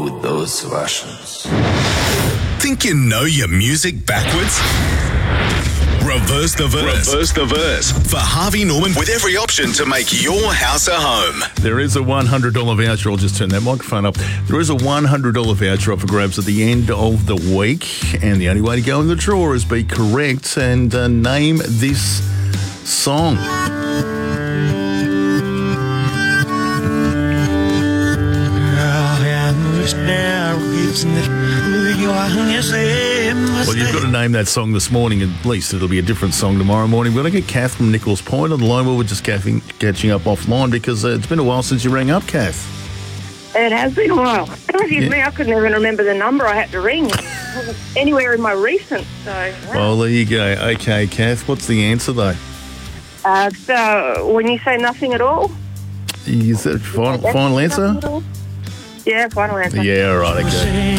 Oh, those Russians. Think you know your music backwards? Reverse the verse. Reverse the verse. For Harvey Norman with every option to make your house a home. There is a $100 voucher. I'll just turn that microphone up. There is a $100 voucher up for grabs at the end of the week. And the only way to go in the draw is be correct and name this song. Well, you've got to name that song this morning. At least it'll be a different song tomorrow morning. We're going to get Kath from Nichols Point on the line. We were just catching up offline because it's been a while since you rang up, Kath. It has been a while. Excuse me, I couldn't even remember the number I had to ring. It wasn't anywhere in my recent, so... Wow. Well, there you go. Okay, Kath, what's the answer, though? So, when you say nothing at all? Is that final answer? Yeah, final answer. Yeah, all right, okay.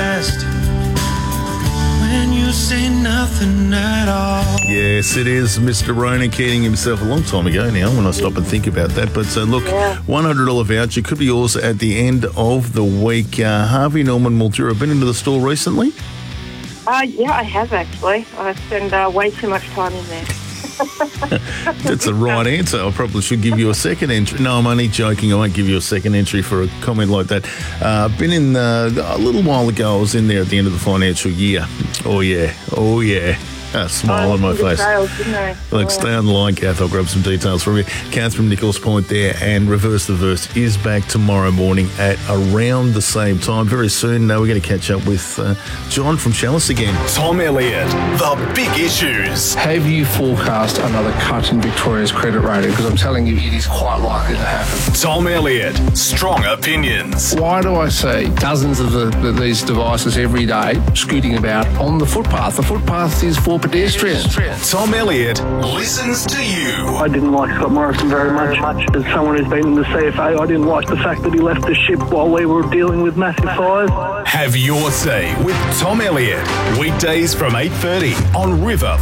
When you say nothing at all. Yes, it is Mr. Ronan Keating himself a long time ago now when I stop and think about that. But look, $100 voucher could be yours at the end of the week. Harvey Norman Mildura, been into the store recently? Yeah, I have actually. I spend way too much time in there. That's the right answer. I probably should give you a second entry. No, I'm only joking. I won't give you a second entry for a comment like that. Been in a little while ago. I was in there at the end of the financial year. Oh, yeah. Oh, yeah. A smile on my face. Look, stay on the line, Kath. I'll grab some details from you. Kath from Nichols Point there, and Reverse the Verse is back tomorrow morning at around the same time. Very soon, we're going to catch up with John from Chalice again. Tom Elliott, the big issues. Have you forecast another cut in Victoria's credit rating? Because I'm telling you, it is quite likely to happen. Tom Elliott, strong opinions. Why do I see dozens of these devices every day scooting about on the footpath? The footpath is for pedestrians. Tom Elliott listens to you. I didn't like Scott Morrison very much. As someone who's been in the CFA, I didn't like the fact that he left the ship while we were dealing with massive fires. Have your say with Tom Elliott. Weekdays from 8:30 on River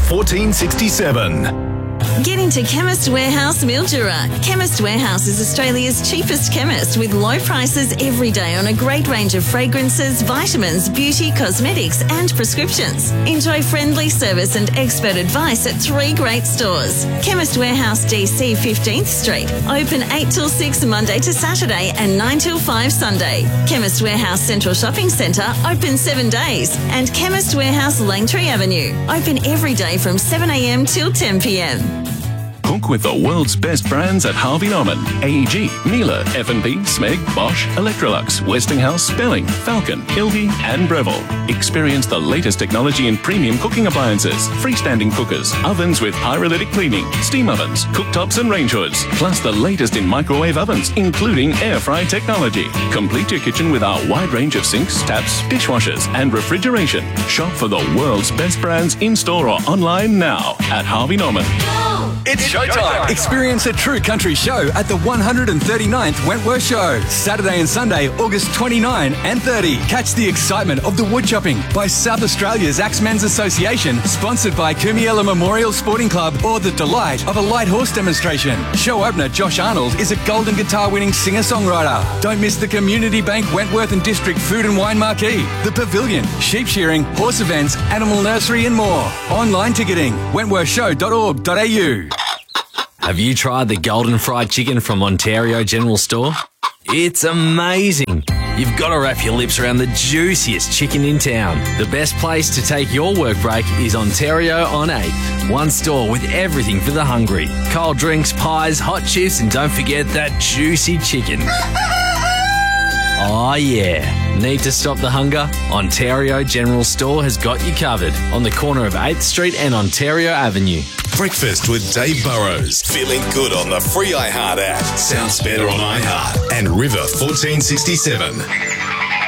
1467. Get into Chemist Warehouse Mildura. Chemist Warehouse is Australia's cheapest chemist with low prices every day on a great range of fragrances, vitamins, beauty, cosmetics and prescriptions. Enjoy friendly service and expert advice at 3 great stores. Chemist Warehouse DC 15th Street. Open 8 till 6 Monday to Saturday and 9 till 5 Sunday. Chemist Warehouse Central Shopping Centre open 7 days. And Chemist Warehouse Langtree Avenue. Open every day from 7 a.m. till 10 p.m. Cook with the world's best brands at Harvey Norman. AEG, Miele, F&B, Smeg, Bosch, Electrolux, Westinghouse, Belling, Falcon, Hildy and Breville. Experience the latest technology in premium cooking appliances, freestanding cookers, ovens with pyrolytic cleaning, steam ovens, cooktops and range hoods, plus the latest in microwave ovens, including air fry technology. Complete your kitchen with our wide range of sinks, taps, dishwashers and refrigeration. Shop for the world's best brands in-store or online now at Harvey Norman. It's showtime. Experience a true country show at the 139th Wentworth Show. Saturday and Sunday, August 29 and 30. Catch the excitement of the woodchopping by South Australia's Axemen's Association, sponsored by Kumiela Memorial Sporting Club, or the delight of a light horse demonstration. Show opener Josh Arnold is a Golden Guitar winning singer-songwriter. Don't miss the Community Bank Wentworth and District Food and Wine Marquee, the Pavilion, sheep shearing, horse events, animal nursery and more. Online ticketing, wentworthshow.org.au. Have you tried the Golden Fried Chicken from Ontario General Store? It's amazing. You've got to wrap your lips around the juiciest chicken in town. The best place to take your work break is Ontario on 8th. One store with everything for the hungry. Cold drinks, pies, hot chips, and don't forget that juicy chicken. Oh yeah. Need to stop the hunger? Ontario General Store has got you covered on the corner of 8th Street and Ontario Avenue. Breakfast with Dave Burrows. Feeling good on the free iHeart app. Sounds better on iHeart and River 1467.